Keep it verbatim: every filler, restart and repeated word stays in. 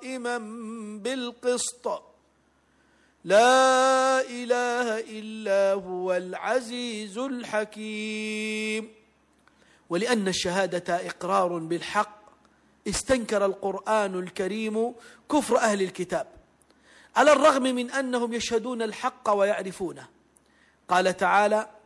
قائما بالقسط لا إله إلا هو العزيز الحكيم. ولأن الشهادة إقرار بالحق استنكر القرآن الكريم كفر أهل الكتاب على الرغم من أنهم يشهدون الحق ويعرفونه. قال تعالى: